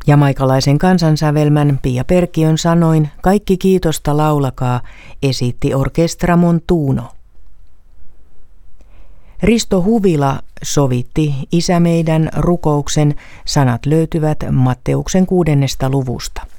Jamaikalaisen kansansävelmän Pia Perkiön sanoin Kaikki kiitosta laulakaa esitti Orkestra Montuno. Risto Huvila sovitti Isä meidän rukouksen, sanat löytyvät Matteuksen 6. luvusta.